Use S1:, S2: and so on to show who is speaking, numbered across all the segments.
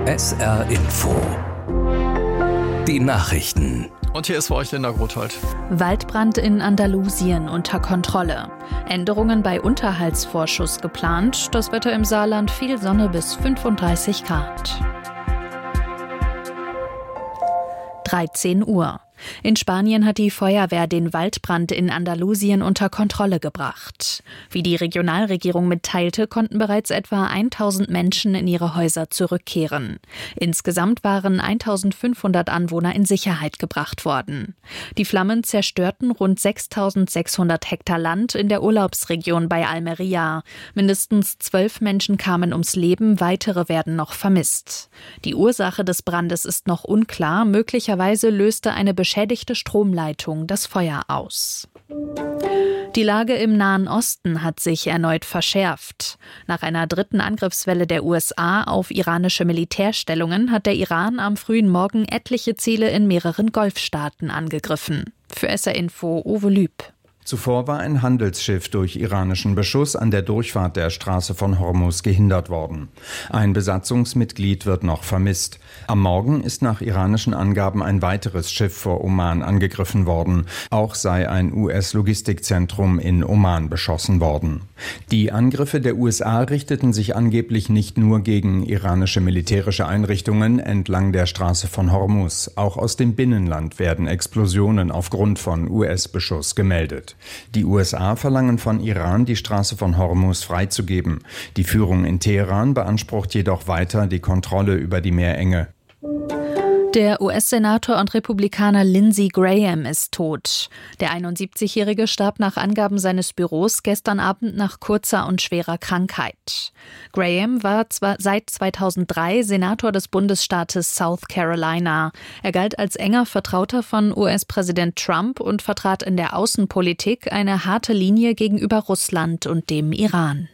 S1: SR Info. Die Nachrichten.
S2: Und hier ist für euch Linda Grothold.
S3: Waldbrand in Andalusien unter Kontrolle. Änderungen bei Unterhaltsvorschuss geplant. Das Wetter im Saarland, viel Sonne bis 35 Grad. 13 Uhr. In Spanien hat die Feuerwehr den Waldbrand in Andalusien unter Kontrolle gebracht. Wie die Regionalregierung mitteilte, konnten bereits etwa 1000 Menschen in ihre Häuser zurückkehren. Insgesamt waren 1500 Anwohner in Sicherheit gebracht worden. Die Flammen zerstörten rund 6600 Hektar Land in der Urlaubsregion bei Almería. Mindestens 12 Menschen kamen ums Leben, weitere werden noch vermisst. Die Ursache des Brandes ist noch unklar. Möglicherweise löste eine beschädigte Stromleitung das Feuer aus. Die Lage im Nahen Osten hat sich erneut verschärft. Nach einer dritten Angriffswelle der USA auf iranische Militärstellungen hat der Iran am frühen Morgen etliche Ziele in mehreren Golfstaaten angegriffen. Für SR Info Uwe Lüb.
S4: Zuvor war ein Handelsschiff durch iranischen Beschuss an der Durchfahrt der Straße von Hormuz gehindert worden. Ein Besatzungsmitglied wird noch vermisst. Am Morgen ist nach iranischen Angaben ein weiteres Schiff vor Oman angegriffen worden. Auch sei ein US-Logistikzentrum in Oman beschossen worden. Die Angriffe der USA richteten sich angeblich nicht nur gegen iranische militärische Einrichtungen entlang der Straße von Hormuz. Auch aus dem Binnenland werden Explosionen aufgrund von US-Beschuss gemeldet. Die USA verlangen von Iran, die Straße von Hormuz freizugeben. Die Führung in Teheran beansprucht jedoch weiter die Kontrolle über die Meerenge.
S3: Der US-Senator und Republikaner Lindsey Graham ist tot. Der 71-Jährige starb nach Angaben seines Büros gestern Abend nach kurzer und schwerer Krankheit. Graham war seit 2003 Senator des Bundesstaates South Carolina. Er galt als enger Vertrauter von US-Präsident Trump und vertrat in der Außenpolitik eine harte Linie gegenüber Russland und dem Iran.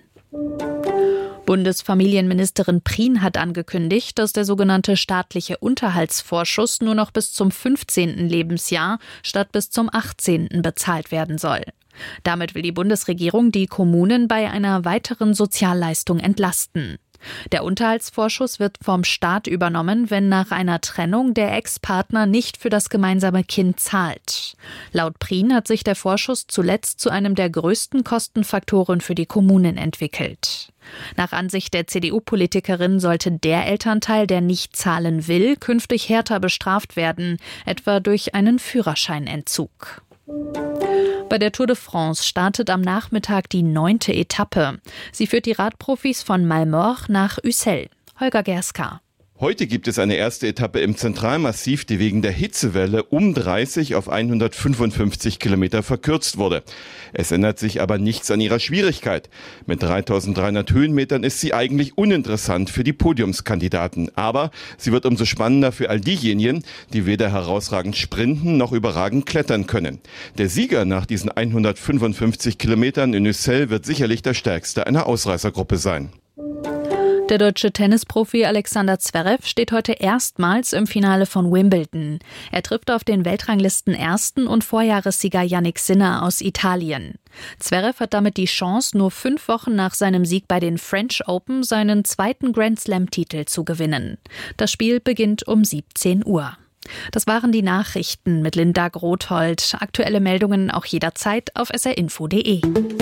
S3: Bundesfamilienministerin Prien hat angekündigt, dass der sogenannte staatliche Unterhaltsvorschuss nur noch bis zum 15. Lebensjahr statt bis zum 18. bezahlt werden soll. Damit will die Bundesregierung die Kommunen bei einer weiteren Sozialleistung entlasten. Der Unterhaltsvorschuss wird vom Staat übernommen, wenn nach einer Trennung der Ex-Partner nicht für das gemeinsame Kind zahlt. Laut Prien hat sich der Vorschuss zuletzt zu einem der größten Kostenfaktoren für die Kommunen entwickelt. Nach Ansicht der CDU-Politikerin sollte der Elternteil, der nicht zahlen will, künftig härter bestraft werden, etwa durch einen Führerscheinentzug. Bei der Tour de France startet am Nachmittag die 9. Etappe. Sie führt die Radprofis von Malmort nach Ussel. Holger Gerska.
S5: Heute gibt es eine erste Etappe im Zentralmassiv, die wegen der Hitzewelle um 30 auf 155 Kilometer verkürzt wurde. Es ändert sich aber nichts an ihrer Schwierigkeit. Mit 3300 Höhenmetern ist sie eigentlich uninteressant für die Podiumskandidaten. Aber sie wird umso spannender für all diejenigen, die weder herausragend sprinten noch überragend klettern können. Der Sieger nach diesen 155 Kilometern in Ussel wird sicherlich der stärkste einer Ausreißergruppe sein.
S3: Der deutsche Tennisprofi Alexander Zverev steht heute erstmals im Finale von Wimbledon. Er trifft auf den Weltranglisten-Ersten und Vorjahressieger Jannik Sinner aus Italien. Zverev hat damit die Chance, nur 5 Wochen nach seinem Sieg bei den French Open seinen zweiten Grand-Slam-Titel zu gewinnen. Das Spiel beginnt um 17 Uhr. Das waren die Nachrichten mit Linda Grothold. Aktuelle Meldungen auch jederzeit auf srinfo.de.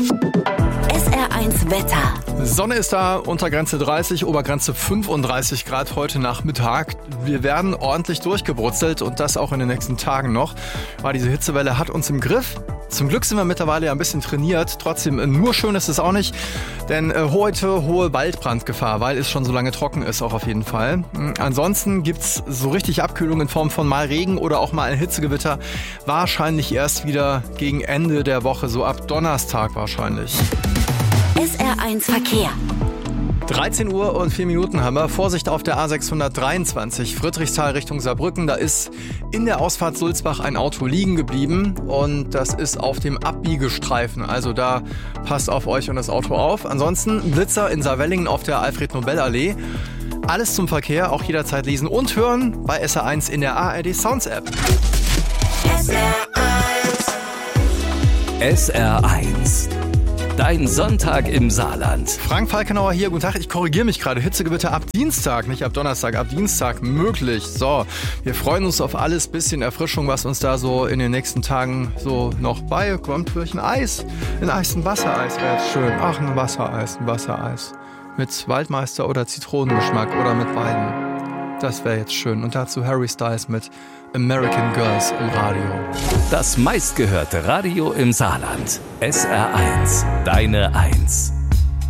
S6: SR1 Wetter.
S2: Sonne ist da, Untergrenze 30, Obergrenze 35 Grad heute Nachmittag. Wir werden ordentlich durchgebrutzelt und das auch in den nächsten Tagen noch. Aber diese Hitzewelle hat uns im Griff. Zum Glück sind wir mittlerweile ja ein bisschen trainiert. Trotzdem, nur schön ist es auch nicht, denn heute hohe Waldbrandgefahr, weil es schon so lange trocken ist, auch auf jeden Fall. Ansonsten gibt's so richtig Abkühlung in Form von mal Regen oder auch mal ein Hitzegewitter. Wahrscheinlich erst wieder gegen Ende der Woche, so ab Donnerstag wahrscheinlich.
S6: SR1 Verkehr.
S2: 13 Uhr und 4 Minuten haben wir. Vorsicht auf der A623 Friedrichsthal Richtung Saarbrücken. Da ist in der Ausfahrt Sulzbach ein Auto liegen geblieben und das ist auf dem Abbiegestreifen. Also da passt auf euch und das Auto auf. Ansonsten Blitzer in Saarwellingen auf der Alfred-Nobel-Allee. Alles zum Verkehr, auch jederzeit lesen und hören bei SR1 in der ARD Sounds App.
S1: SR1 Dein Sonntag im Saarland.
S2: Frank Falkenauer hier, guten Tag. Ich korrigiere mich gerade. Hitzegewitter ab Dienstag, nicht ab Donnerstag, ab Dienstag möglich. So, wir freuen uns auf alles, bisschen Erfrischung, was uns da so in den nächsten Tagen so noch beikommt. Durch ein Eis, ein Wassereis wäre jetzt schön. Ach, ein Wassereis. Mit Waldmeister oder Zitronengeschmack oder mit beiden. Das wäre jetzt schön. Und dazu Harry Styles mit American Girls im Radio.
S1: Das meistgehörte Radio im Saarland. SR1, deine 1.